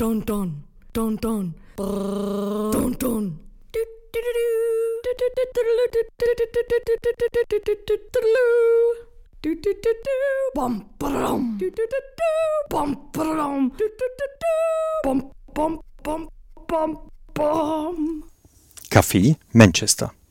Don don, don don, don don. Bom bom, bom bom, bom bom bom bom bom. Café Manchester.